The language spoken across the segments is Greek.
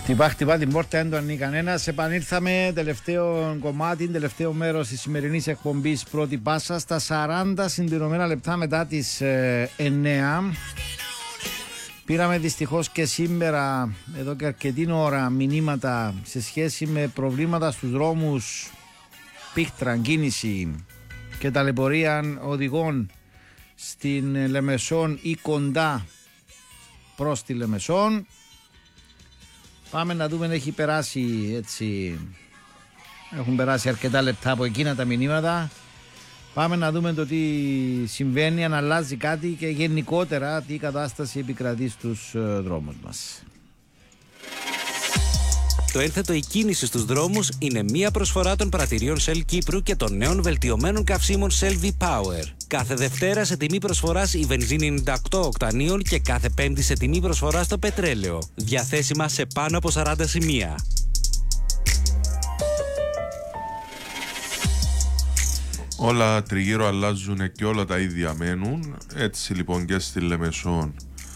Χτυπά την πόρτα, δεν το ανοίγει κανένας. Επανήλθαμε, τελευταίο κομμάτι, τελευταίο μέρος της σημερινής εκπομπής Πρώτη Πάσα, στα 40 συμπληρωμένα λεπτά μετά τις 9. Πήραμε δυστυχώς και σήμερα, εδώ και αρκετή ώρα, μηνύματα σε σχέση με προβλήματα στους δρόμους, πίχτρα, κίνηση και ταλαιπωρία οδηγών στην Λεμεσόν ή κοντά προς τη Λεμεσόν. Πάμε να δούμε, έχει περάσει έτσι, έχουν περάσει αρκετά λεπτά από εκείνα τα μηνύματα. Πάμε να δούμε το τι συμβαίνει, αν αλλάζει κάτι και γενικότερα τι κατάσταση επικρατεί στους δρόμους μας. Το ένθετο η κίνηση στους δρόμους είναι μία προσφορά των πρατηρίων Shell Κύπρου και των νέων βελτιωμένων καυσίμων Shell V-Power. Κάθε Δευτέρα σε τιμή προσφοράς η βενζίνη 98 οκτανίων και κάθε Πέμπτη σε τιμή προσφοράς το πετρέλαιο. Διαθέσιμα σε πάνω από 40 σημεία. Όλα τριγύρω αλλάζουν και όλα τα ίδια μένουν. Έτσι λοιπόν και στη Λεμεσόν,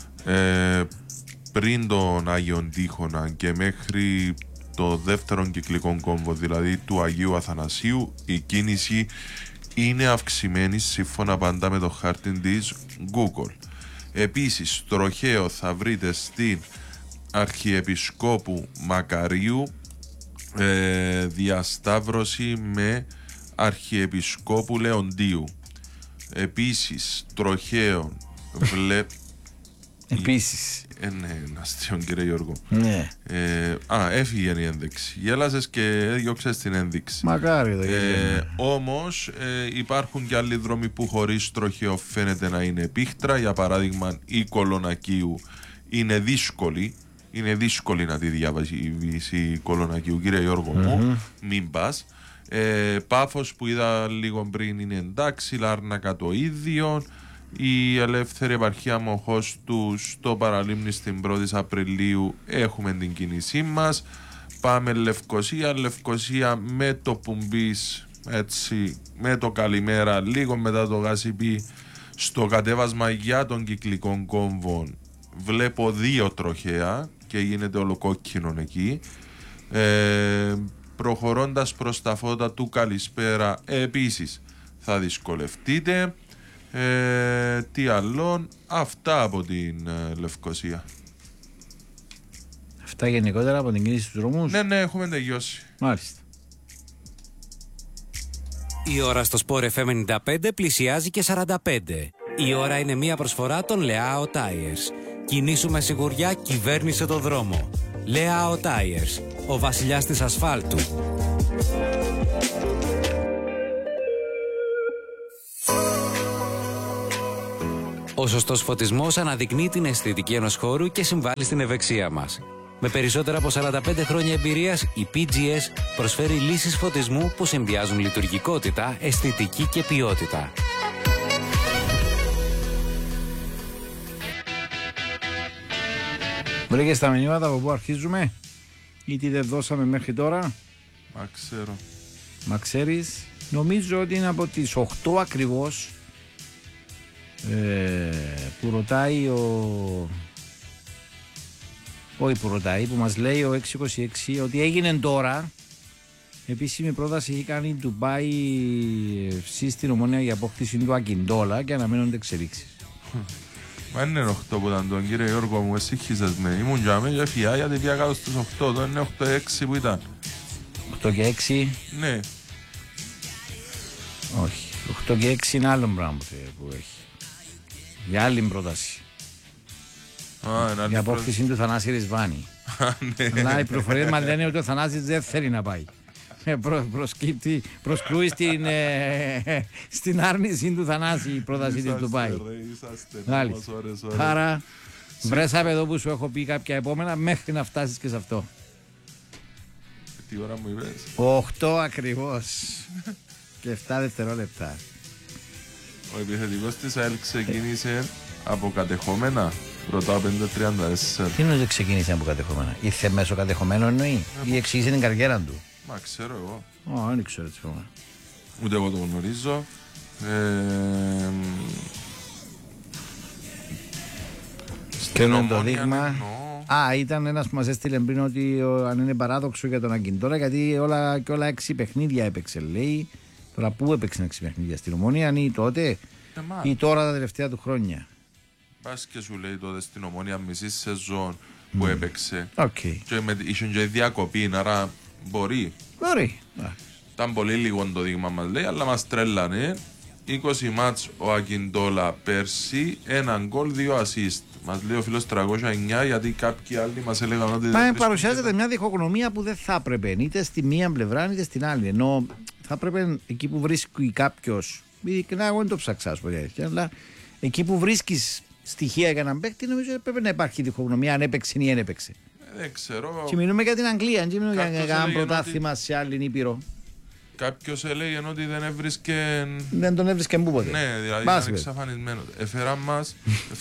πριν τον Άγιον Τείχονα και μέχρι το δεύτερο κυκλικό κόμβο, δηλαδή του Αγίου Αθανασίου, η κίνηση είναι αυξημένη σύμφωνα πάντα με το χάρτη της Google. Επίσης, τροχαίο θα βρείτε στην Αρχιεπισκόπου Μακαρίου, διασταύρωση με Αρχιεπισκόπου Λεοντίου. Επίσης, τροχαίο Επίσης. Ναι, αστείο κύριε Γιώργο. Ναι. Έφυγε η ένδειξη. Γέλασες και έδιωξες την ένδειξη. Μακάρι το όμως υπάρχουν και άλλοι δρόμοι που χωρίς τροχαίο φαίνεται να είναι πίχτρα. Για παράδειγμα, η Κολονακίου είναι δύσκολη. Είναι δύσκολη να τη διαβάσει η Κολονακίου, κύριε Γιώργο μου. Μην πας. Πάφος που είδα λίγο πριν είναι εντάξει. Λάρνακα το ίδιο. Η Ελεύθερη Επαρχία Μοχώς του στο Παραλίμνη στην 1η Απριλίου έχουμε την κίνησή μας. Πάμε Λευκοσία με το Πουμπής, έτσι, με το Καλημέρα, λίγο μετά το Γασιπί, στο κατέβασμα για τον κυκλικών κόμβων βλέπω 2 τροχαία και γίνεται ολοκόκκινο εκεί. Προχωρώντας προς τα φώτα του Καλησπέρα επίσης θα δυσκολευτείτε. Τι άλλον, αυτά από την Λευκοσία. Αυτά γενικότερα από την κίνηση στους δρόμους. Ναι, έχουμε τελειώσει. Μάλιστα. Η ώρα στο Sport FM 95 πλησιάζει και 45. Η ώρα είναι μία προσφορά των Leao Tires. Κινήσου με σιγουριά, κυβέρνησε το δρόμο. Leao Tires, ο βασιλιάς της ασφάλτου. Ο σωστός φωτισμός αναδεικνύει την αισθητική ενός χώρου και συμβάλλει στην ευεξία μας. Με περισσότερα από 45 χρόνια εμπειρίας, η PGS προσφέρει λύσεις φωτισμού που συνδυάζουν λειτουργικότητα, αισθητική και ποιότητα. Βρήκες τα μηνύματα από πού αρχίζουμε ή τι δεν δώσαμε μέχρι τώρα? Μα ξέρω. Μα ξέρεις, νομίζω ότι είναι από τις 8 ακριβώς. Που ρωτάει που μας λέει ο 626 ότι έγινε τώρα επίσημη πρόταση έχει κάνει η Dubai FC στην Ομόνια για απόκτηση του Ακιντόλα και αναμένονται εξελίξεις. Μα είναι 8 που ήταν τον κύριε Γιώργο μου, εσύχησες με, ήμουν για μένα φιά γιατί πια κάτω στους 8, τώρα είναι 8-6 που ήταν. 8 και 6? Ναι. Όχι, 8 και 6 είναι άλλο πράγμα που έχει. Για άλλη πρόταση. Για απόκτηση του Θανάση Ρισβάνη. Αλλά οι πληροφορίες μας λένε ότι ο Θανάσης δεν θέλει να πάει. Προσκρούει στην άρνηση του Θανάση η πρόταση της Ντουμπάι. Άρα βρέσαμε εδώ που σου έχω πει κάποια επόμενα μέχρι να φτάσεις και σε αυτό. Τι ώρα μου είπες? 8 ακριβώς και 7 δευτερόλεπτα. Ο επιθετικός της ΑΕΛ ξεκίνησε από κατεχόμενα. Ρωτάω 5-34. Τι εννοείς ξεκίνησε από κατεχόμενα? Ήρθε μέσω κατεχομένο εννοεί ή εξήγησε την καριέρα του? Μα ξέρω εγώ. Δεν ξέρω έτσι πράγμα. Ούτε εγώ το γνωρίζω. Και είναι το δείγμα. Ήταν ένας που μας έστειλε πριν ότι αν είναι παράδοξο για τον Ακιντόλα, γιατί όλα 6 παιχνίδια έπαιξε, λέει. Τώρα πού έπαιξε 6 παιχνίδια, στην Ομόνια ή τότε ή τώρα τα τελευταία του χρόνια? Πας και σου λέει τότε στην Ομόνια μισή σεζόν που έπαιξε. Okay. Και είχε και διακοπή, άρα μπορεί. Ήταν πολύ λίγο το δείγμα μας, λέει, αλλά μας τρέλανε. 20 μάτς ο Ακιντόλα πέρσι, 1 γκολ, 2 ασίστ. Μας λέει ο φίλος 309, γιατί κάποιοι άλλοι μας έλεγαν ότι... Μα παρουσιάζεται μια διχογνωμία που δεν θα έπρεπε είτε στη μία πλευρά είτε στην άλλη. Ενώ θα έπρεπε εκεί που βρίσκει κάποιος, ειλικρινά εγώ δεν το ψαξά, αλλά εκεί που βρίσκεις στοιχεία για έναν παίκτη, νομίζω πρέπει να υπάρχει διχογνωμία αν έπαιξε ή δεν έπαιξε. Δεν ξέρω. Και μιλούμε για την Αγγλία, δεν μιλούμε για ένα πρωτάθλημα σε άλλη ήπειρο. Κάποιος έλεγε ότι δεν έβρισκε. Δεν τον έβρισκε πούποτε. Ναι, δηλαδή ήταν εξαφανισμένο. Έφεραν μας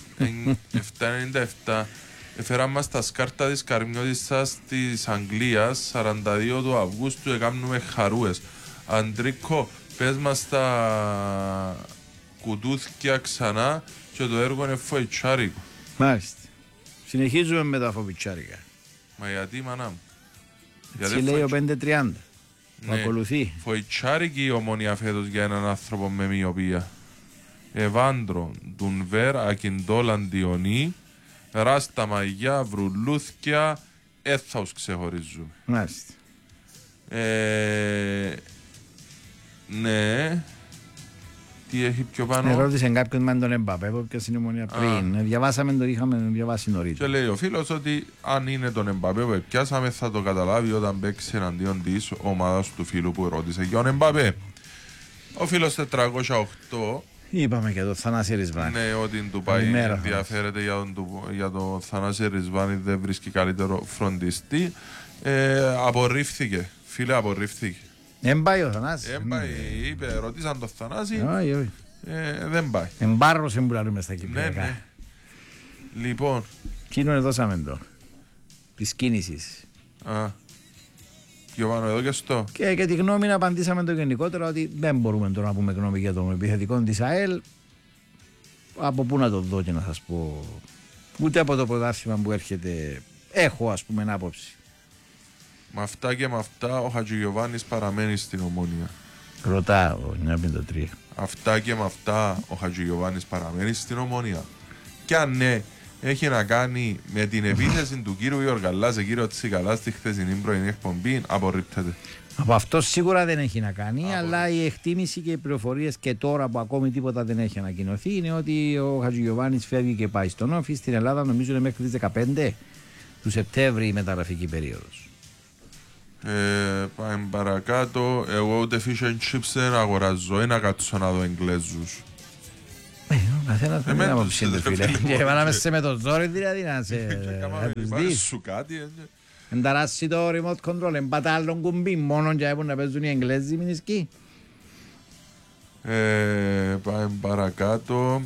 797. Έφεραν μας τα σκάρτα της Καρμιώτισσας της Αγγλίας 42 του Αυγούστου. Έκανουμε χαρούες. Αντρίκο, πες μας τα κουτούθκια ξανά και το έργο είναι φοητσάρικο. Μάλιστα. Συνεχίζουμε με τα φοητσάρικα. Μα γιατί, μανά μου? Έτσι λέει ο 530. Ναι. Ακολουθεί. Φοητσάρικη η Ομόνια φέτος για έναν άνθρωπο με μοιοπία. Ευάντρο, Ντουνβέρ, Ακιντόλα, Αντιονί, Ράστα Μαγιά, Βρουλούθκια, έθαους ξεχωρίζουμε. Μάλιστα. Ναι. Τι έχει πιο πάνω? Ερώτησε κάποιον με τον Εμπαπέ, ποιος είναι η Ομόνια πριν. Διαβάσαμε το, είχαμε διαβάσει νωρίτερα. Και λέει ο φίλος ότι αν είναι τον Εμπαπέ που πιάσαμε θα το καταλάβει όταν παίξει εναντίον της ομάδας του φίλου που ρώτησε για τον Εμπαπέ. Ο φίλος 408. Είπαμε και το Θανάση Ρισβάνη. Ναι, ότι του πάει ενδιαφέρεται για το Θανάση Ρισβάνη, δεν βρίσκει καλύτερο φροντιστή. Απορρίφθηκε. Φίλε, απορρίφθηκε. Δεν πάει ο Θανάσης. Δεν πάει, είπε, ρωτήσαν τον Θανάση. Όχι. Δεν πάει. Εμπάρρωσε που λαλούμε στα κυπριακά. Ναι. Λοιπόν. Κοινωνε δώσαμε το. Της κίνησης. Και πάνω εδώ και στο. Και τη γνώμη να απαντήσαμε το γενικότερο ότι δεν μπορούμε τώρα να πούμε γνώμη για τον επιθετικό της ΑΕΛ. Από πού να το δω και να σας πω. Ούτε από το πρωτάθλημα που έρχεται έχω ας πούμε άποψη. Με αυτά και με αυτά ο Χατζηγιοβάνης παραμένει στην Ομόνια. Ρωτάω, 953. Αυτά και με αυτά ο Χατζηγιοβάνης παραμένει στην Ομόνια. Και αν ναι, έχει να κάνει με την επίθεση του κύριου Ιωργαλά σε κύριο Τσικαλά στη χθεσινή πρωινή εκπομπή, απορρίπτεται. Από αυτό σίγουρα δεν έχει να κάνει, αλλά η εκτίμηση και οι πληροφορίες και τώρα που ακόμη τίποτα δεν έχει ανακοινωθεί είναι ότι ο Χατζηγιοβάνης φεύγει και πάει στον Όφη. Στην Ελλάδα νομίζω είναι μέχρι τις 15 του Σεπτέμβρη η μεταγραφική περίοδος. Πάμε παρακάτω. Εγώ ούτε fish and chips δεν αγοράζω. Ένα κάτσω να δω Εγγλέζους. Ο καθένας δεν είναι άποψη του φίλε. Και βάλαμε σε με το ζόρι δηλαδή να τους δεις. Σου κάτι. Ενταράσει το remote control, εμπάτα άλλον κουμπί μόνο για να παίζουν οι Εγγλέζοι μηνισκοί. Πάμε παρακάτω.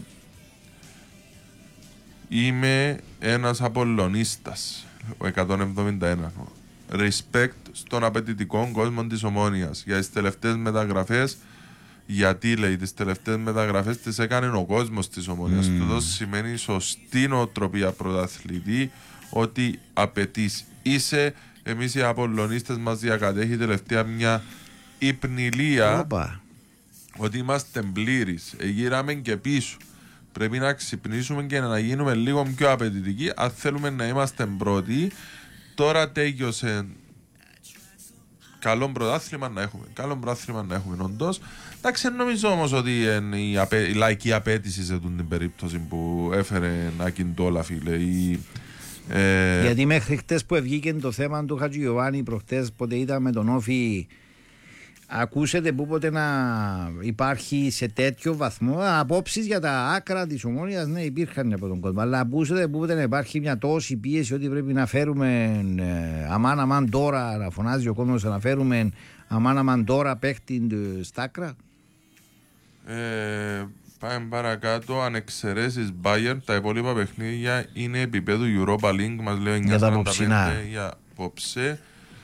Είμαι ένας Απολλωνίστας. Ο 171. Respect στον απαιτητικό κόσμο της Ομόνιας για τις τελευταίες μεταγραφές. Γιατί λέει τις τελευταίες μεταγραφές τις έκανε ο κόσμος της Ομόνιας. Αυτό σημαίνει σωστή νοοτροπία πρωταθλητή, ότι απαιτείς είσαι. Εμείς οι Απολλωνίστες μας διακατέχει τελευταία μια υπνηλία ότι είμαστε πλήρεις. Γύραμε και πίσω. Πρέπει να ξυπνήσουμε και να γίνουμε λίγο πιο απαιτητικοί αν θέλουμε να είμαστε πρώτοι. Τώρα τέγιωσε. Καλό πρωτάθλημα να έχουμε. Καλό πρωτάθλημα να έχουμε, όντως. Εντάξει, νομίζω όμως ότι η λαϊκή απέτηση σε την περίπτωση που έφερε Ακιντόλα, φίλε. Γιατί μέχρι χτες που βγήκε το θέμα του Χατζηγιοβάνη, προχτές πότε ήταν με τον Όφη, ακούσετε που πότε να υπάρχει σε τέτοιο βαθμό απόψεις για τα άκρα της Ομόνοιας, ναι, υπήρχαν από τον κόσμο. Αλλά ακούσετε που πότε να υπάρχει μια τόση πίεση ότι πρέπει να φέρουμε αμάν τώρα, να φωνάζει ο κόσμος, να φέρουμε αμάν τώρα παίχτη στα άκρα. Πάμε παρακάτω. Αν εξαιρέσεις Bayern, τα υπόλοιπα παιχνίδια είναι επίπεδου Europa League. Μας λέει 9.45 για απόψε.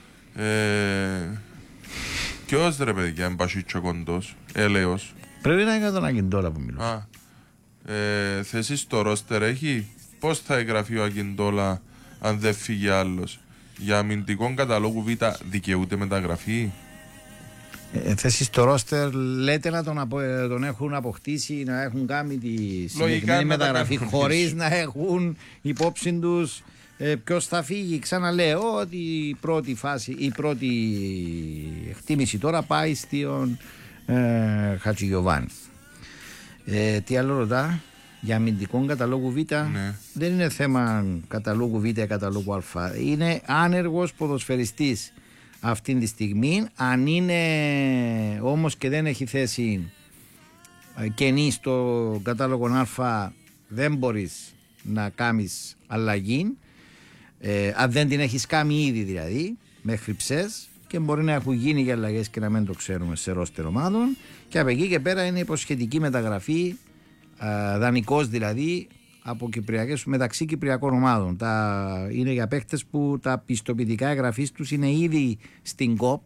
Ποιος ρε παιδιά, εμπασίτσο κοντός, έλεος. Πρέπει να είναι τον Ακιντόλα που μιλώ. Θέσεις στο ρόστερ έχει. Πώς θα εγγραφεί ο Ακιντόλα αν δεν φύγει άλλος. Για αμυντικό καταλόγου Β δικαιούται μεταγραφή. Θέσεις στο ρόστερ λέτε να τον έχουν αποκτήσει, να έχουν κάνει τη συγκεκριμένη μεταγραφή χωρίς να έχουν υπόψη τους ποιος θα φύγει. Ξαναλέω ότι η πρώτη φάση, η πρώτη εκτίμηση τώρα πάει στον Χατζηγιοβάνη. Τι άλλο ρωτά για αμυντικό καταλόγου Β? Ναι. Δεν είναι θέμα καταλόγου Β ή καταλόγου Α. Είναι άνεργος ποδοσφαιριστής αυτή τη στιγμή. Αν είναι όμως και δεν έχει θέση κενή στο κατάλογο Α, δεν μπορείς να κάνεις αλλαγή, αν δεν την έχεις κάνει ήδη δηλαδή μέχρι ψες, και μπορεί να έχουν γίνει και αλλαγές και να μην το ξέρουμε σε ρόστερ ομάδων, και από εκεί και πέρα είναι υποσχετική μεταγραφή, δανεικός δηλαδή, από κυπριακές, μεταξύ κυπριακών ομάδων. Είναι για παίχτες που τα πιστοποιητικά εγγραφής τους είναι ήδη στην ΚΟΠ,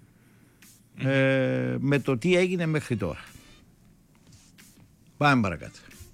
με το τι έγινε μέχρι τώρα. Πάμε παρακάτω.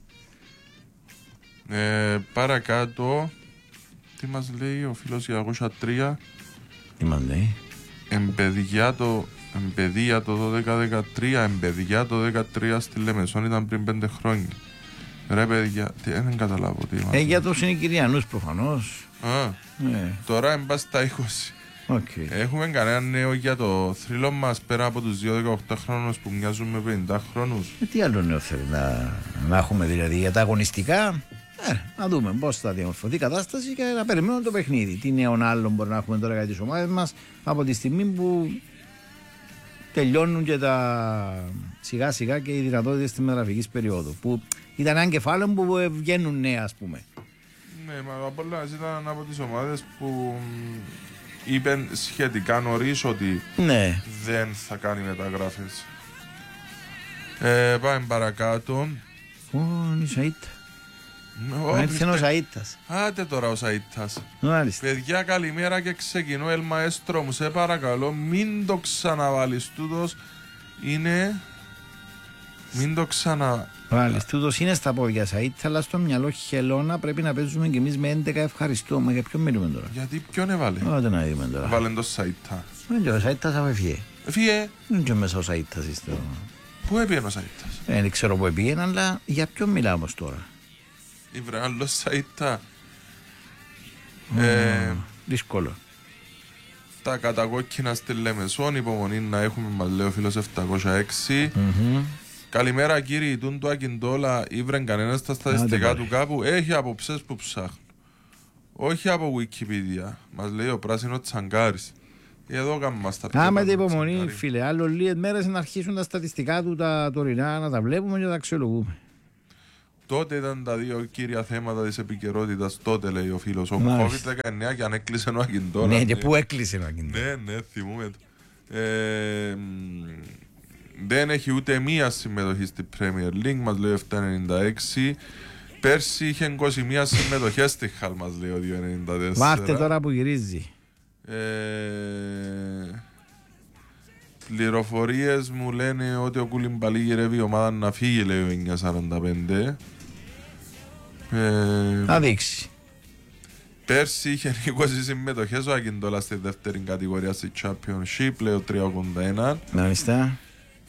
Παρακάτω, τι μας λέει ο φίλος 203? Τι μας λέει? Εμπαιδεία το 12-13, εμπαιδεία το 13 στη Λεμεσόν ήταν πριν 5 χρόνια. Ρε παιδιά, δεν καταλάβω τι είμαστε. Για τους ενοικηριανούς προφανώς. Τώρα εμπάς στα 20. Okay. Έχουμε κανένα νέο για το θρύλο μας πέρα από τους 2 18χρονους που μοιάζουν με 50χρονους? Τι άλλο νέο θέλει να έχουμε δηλαδή για τα αγωνιστικά? Να δούμε πώς θα διαμορφωθεί η κατάσταση και να περιμένουμε το παιχνίδι. Τι νέων άλλων μπορεί να έχουμε τώρα για τις ομάδες μας από τη στιγμή που τελειώνουν και σιγά σιγά και οι δυνατότητες της μεταγραφικής περίοδου, που ήταν ένα κεφάλαιο που βγαίνουν νέα, ας πούμε. Ναι, μα απ' όλα ήταν από τις ομάδες που είπαν σχετικά νωρίς ότι δεν θα κάνει μεταγράφες. Πάμε παρακάτω. Ο Σαΐτα. Έρθει ο Σαΐτας. Άτε τώρα ο Σαΐτας. Μάλιστα. Παιδιά, καλημέρα και ξεκινώ. Ελμαέστρο μου, σε παρακαλώ, μην το ξαναβάλεις. Τούτος είναι... Μην το ξαναβάλεις. Τούτος είναι στα πόδια Σαΐτα, αλλά στο μυαλό χελώνα πρέπει να παίζουμε κι εμείς με 11 ευχαριστώ. Μα για ποιον μιλούμε τώρα? Γιατί ποιον έβαλε? Ό,τι να δούμε τώρα. Βάλε το Σαΐτα. Ο Σαΐτας αφαιφιέ. Εφιέ. Δεν και μέσα ο Σαΐτας είστε. Πού έπιανε ο Σαΐτας? Δεν ξέρω που έπιανε, αλλά για ποιον μιλάμε όμως τώρα? Ήβρε άλλο Σαΐτα. Δύσκολο. Τα κατακόκκινα στη Λεμεσόν, υπομονή να έχουμε, μας λέει ο φίλος 706. Καλημέρα κύριε, τούν του Ακιντόλα, ήβρεν κανένα στα στατιστικά του κάπου? Έχει αποψές που ψάχνουν. Όχι από Wikipedia, μας λέει ο πράσινο Τσαγκάρης. Εδώ κάνουμε μας τα πιο. Άμετε υπομονή φίλε, άλλο λίγες μέρες να αρχίσουν τα στατιστικά του τα τωρινά, να τα βλέπουμε και να τα αξιολογούμε. Τότε ήταν τα δύο κύρια θέματα της επικαιρότητας. Τότε λέει ο φίλος. Ο COVID-19 και αν έκλεισε ο Ακιντόλα. Ναι, και πού έκλεισε ο Ακιντόλα? Ναι, θυμούμε το. Δεν έχει ούτε μία συμμετοχή στη Premier League, μας λέει ο 796. Πέρσι είχε 21 συμμετοχές στη Χαλ, μας λέει ο 294. Βάρτε τώρα που γυρίζει. Πληροφορίες μου λένε ότι ο Κουλιμπαλί γυρεύει η ομάδα να φύγει, λέει ο 945. Να δείξει. Πέρσι είχε 20 συμμετοχές ο Ακιντόλα στη δεύτερη κατηγορία στη Championship, λέει ο 381. Μάλιστα.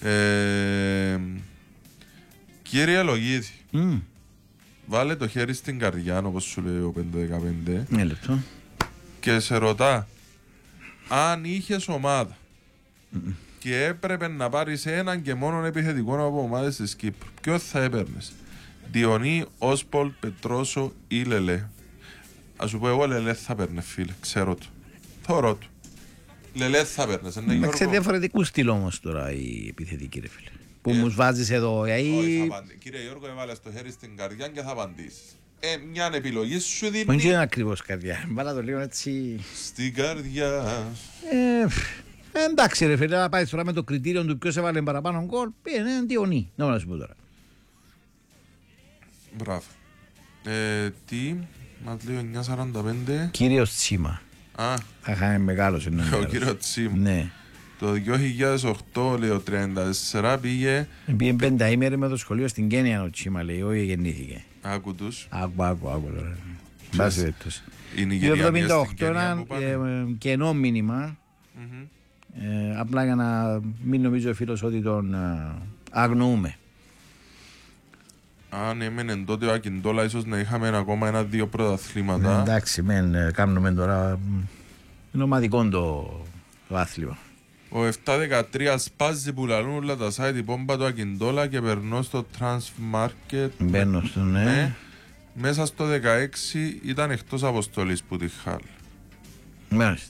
Κύριε Λογίδη, βάλε το χέρι στην καρδιά, όπως σου λέει ο 515. Ένα λεπτό. Και σε ρωτά, αν είχες ομάδα και έπρεπε να πάρεις έναν και μόνο επιθετικό από ομάδες της Κύπρου, ποιο θα έπαιρνες? Διονύ, Όσπολ, Πετρόσο ή Λελέ? Ας σου πω εγώ Λελέ θα παίρνε, φίλε, ξέρω το. Θωρώ του. Λελέ θα παίρνες, ναι, Γιώργο? Σε διαφορετικού στυλ όμως τώρα η επιθετική, ρε φίλε. Που μου βάζεις εδώ. Όχι, κύριε Γιώργο, έβαλες το χέρι στην καρδιά και θα απαντήσεις. Μια επιλογή σου δίνει. Δεν είναι ακριβώς καρδιά. Βάλα το λίγο έτσι. Στην καρδιά. Εντάξει, ρε φίλε, να πάει τώρα με το κριτήριο του ποιος έβαλε παραπάνω γκολ. Πήγαινε Διονύ. Να σου πω τώρα. Μπράβο. Τι, μας λέει ο 945. Κύριος Τσίμα. Θα είχαμε μεγάλος ο κύριος Τσίμα. Ναι. Το 2008, λέει, ο 34 πήγε. Πήγε 5 ημέρες με το σχολείο στην Κένια ο Τσίμα, λέει, όχι γεννήθηκε. Άκου τους. Άκου τώρα. Βάση περιπτώσει. Είναι η Το Γεριανία 78 στην Κένια ένα που πάνε. κενό μήνυμα. Απλά για να μην νομίζω ο φίλος ότι τον αγνοούμε. Αν έμενε τότε ο Ακιντόλα, ίσως να είχαμε ακόμα 1-2 πρωταθλήματα. Εντάξει, κάνουμε τώρα. Είναι ομαδικό το άθλημα. Ο 7-13 σπάζει που λαλούν όλα τα site, η πόμπα του Ακιντόλα και περνώ στο Transmarket. Μπαίνω στο ναι. Μέσα στο 16 ήταν εκτός αποστολής που τη Χάλ. Μάλιστα.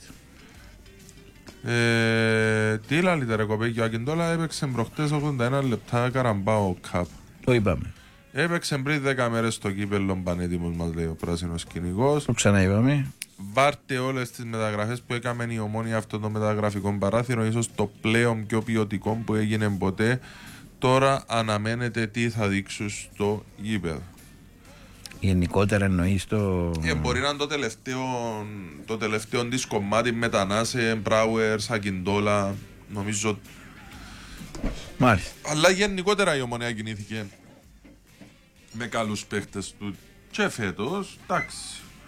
Τι λαλείτε ρε κοπέκι, ο Ακιντόλα έπαιξε προχτές 81 λεπτά Καραμπάο Cup. Το είπαμε. Έπαιξε πριν 10 μέρες στο κύπελλο πανέτοιμος, μας λέει ο πράσινος κυνηγός. Το ξαναείπαμε. Βάρτε όλες τις μεταγραφές που έκαμε η Ομόνια αυτό το μεταγραφικό παράθυρο, ίσως το πλέον πιο ποιοτικό που έγινε ποτέ. Τώρα αναμένεται τι θα δείξουν στο γήπεδο. Γενικότερα εννοείς το. Μπορεί να είναι το τελευταίο της κομμάτι με τα Νάσε, Μπράουερ, Ακιντόλα, νομίζω. Μάλιστα. Αλλά γενικότερα η Ομόνια κινήθηκε με καλούς παίχτες του και φέτος, εντάξει.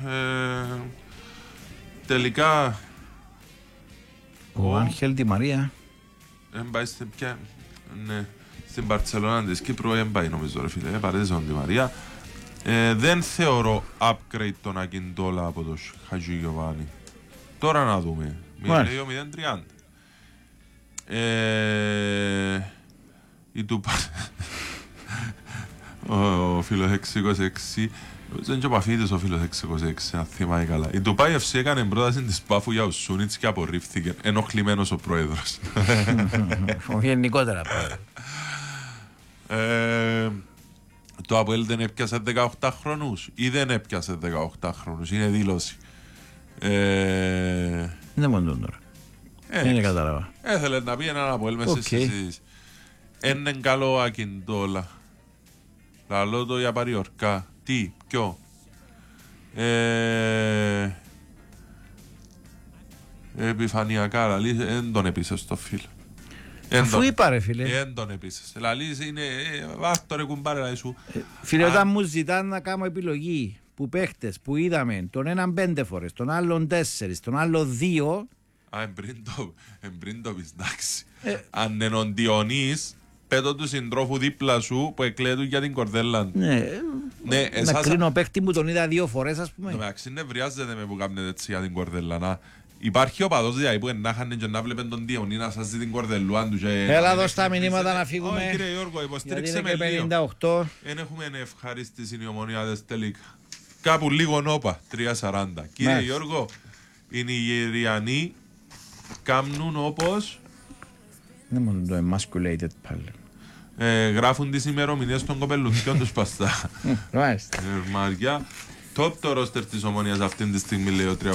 Τελικά Ο Άγχελ Ντι Μαρία. Έμπαει στην Μπαρτσελώνα της Κύπρου, έμπαει νομίζω ρε φίλε, παρέζε τον Ντι Μαρία. Δεν θεωρώ upgrade τον Ακιντόλα από τον Χατζη Γιωβάνι. Τώρα να δούμε. Μιλάει ο 0-30. Ο φίλος 626, δεν είναι και ο Παφίτης ο φίλος 626, αν θυμάμαι καλά. Η Ντουπάι FC έκανε πρόταση της Πάφου για ο Σούνιτς και απορρίφθηκε, ενοχλημένος ο πρόεδρος. Γενικότερα πρόεδρος. Το ΑΠΟΕΛ δεν έπιασε 18 χρόνους ή δεν έπιασε 18 χρόνους, είναι δήλωση. Δεν μόνο τώρα. Δεν κατάλαβα. Έθελε να πει έναν ΑΠΟΕΛ μέσα στις συζήσεις. Είναι καλό Ακιντόλα. Λαλό το για παριορκά. Τι, ποιο. Επιφανειακά, λαλείς, δεν τον επίσης το φίλο. Αφού είπα ρε φίλε. Δεν τον επίσης. Λαλείς είναι, βάστο ρε κουμπάρε λαλείς σου. Φίλε, όταν μου ζητάνε να κάνω επιλογή που παίχτες που είδαμε τον έναν 5 φορές, τον άλλον 4, τον άλλον 2. Εμπριν το πεις, εντάξει. Αν είναι ο Διονύς, πέτω του συντρόφου δίπλα σου που εκλέτουν για την κορδέλα. Ναι, να κρίνω παίχτη που τον είδα 2 φορές ας πούμε. Εντάξει, νευριάζεται με που κάνετε έτσι για την κορδέλα. Υπάρχει ο παδός δηλαδή που να είχαν και να βλέπουν τον Διονύ να σας δει την κορδελούαν του. Έλα δώσ' τα μηνύματα να φύγουμε. Όχι κύριε Γιώργο, υποστήριξε με λίγο. 58. Εν έχουμε ευχαρίστηση οι Ομονιάδες τελικά. Κάπου λίγο νόπα, 3.40. Κύριε Γιώργο, οι Νιγηριανοί κάμνουν όπως... Δεν μόνο το emasculated πάλι. Γράφουν τις ημερομηνίες των κοπελουθιών τους παστά. Μάλιστα. Μαριά, top το ρόστερ της Ομονίας αυτήν τη στιγμή λέει ο